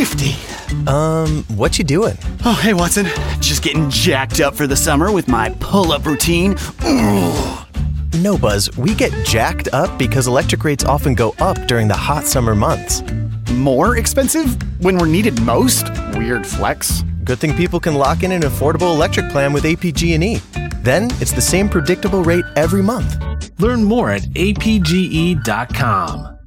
$50. What you doing? Oh, hey, Watson. Just getting jacked up for the summer with my pull-up routine. No, Buzz, we get jacked up because electric rates often go up during the hot summer months. More expensive when we're needed most? Weird flex. Good thing people can lock in an affordable electric plan with APG&E. Then it's the same predictable rate every month. Learn more at apge.com.